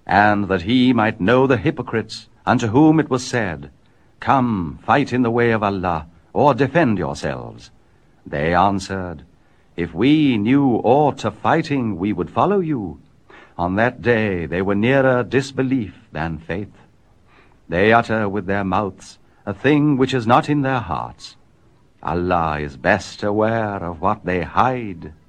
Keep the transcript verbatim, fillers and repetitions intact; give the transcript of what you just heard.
and that he might know the hypocrites, unto whom it was said, Come, fight in the way of Allah, or defend yourselves. They answered, If we knew aught of fighting, we would follow you. On that day they were nearer disbelief than faith. They utter with their mouths a thing which is not in their hearts. Allah is best aware of what they hide.